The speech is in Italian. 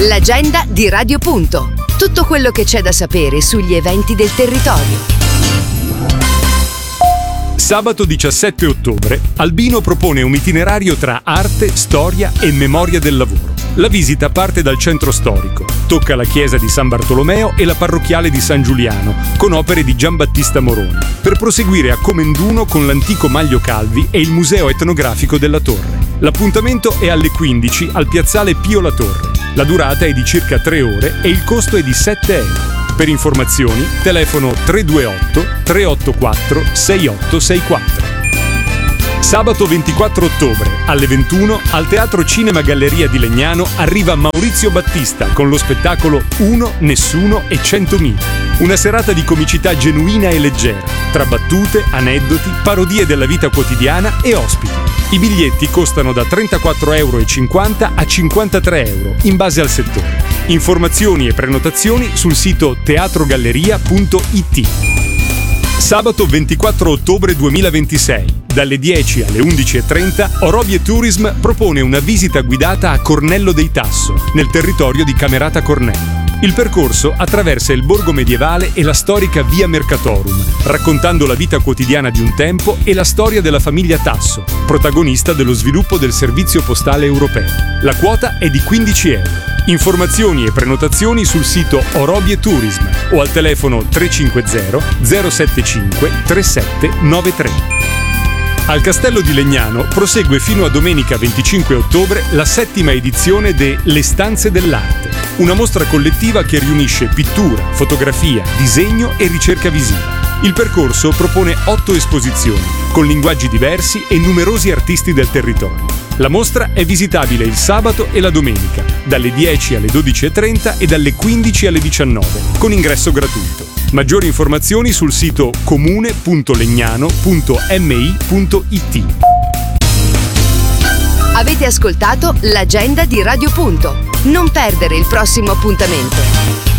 L'agenda di Radio Punto. Tutto quello che c'è da sapere sugli eventi del territorio. Sabato 17 ottobre, Albino propone un itinerario tra arte, storia e memoria del lavoro. La visita parte dal centro storico, tocca la chiesa di San Bartolomeo e la parrocchiale di San Giuliano, con opere di Giambattista Moroni, per proseguire a Comenduno con l'antico Maglio Calvi e il museo etnografico della Torre. L'appuntamento è alle 15 al piazzale Pio La Torre. La durata è di circa 3 ore e il costo è di 7 euro. Per informazioni, telefono 328 384 6864. Sabato 24 ottobre, alle 21, al Teatro Cinema Galleria di Legnano arriva Maurizio Battista con lo spettacolo Uno, Nessuno e 100.000. Una serata di comicità genuina e leggera, tra battute, aneddoti, parodie della vita quotidiana e ospiti. I biglietti costano da 34,50 € a 53 €, in base al settore. Informazioni e prenotazioni sul sito teatrogalleria.it. Sabato 24 ottobre 2026, dalle 10 alle 11:30, Orobie Tourism propone una visita guidata a Cornello dei Tasso, nel territorio di Camerata Cornello. Il percorso attraversa il borgo medievale e la storica Via Mercatorum, raccontando la vita quotidiana di un tempo e la storia della famiglia Tasso, protagonista dello sviluppo del servizio postale europeo. La quota è di 15 €. Informazioni e prenotazioni sul sito Orobie Tourism o al telefono 350 075 3793. Al Castello di Legnano prosegue fino a domenica 25 ottobre la 7ª edizione de Le Stanze dell'Arte, una mostra collettiva che riunisce pittura, fotografia, disegno e ricerca visiva. Il percorso propone 8 esposizioni, con linguaggi diversi e numerosi artisti del territorio. La mostra è visitabile il sabato e la domenica, dalle 10 alle 12:30 e dalle 15 alle 19, con ingresso gratuito. Maggiori informazioni sul sito comune.legnano.mi.it. Avete ascoltato l'agenda di Radio Punto. Non perdere il prossimo appuntamento.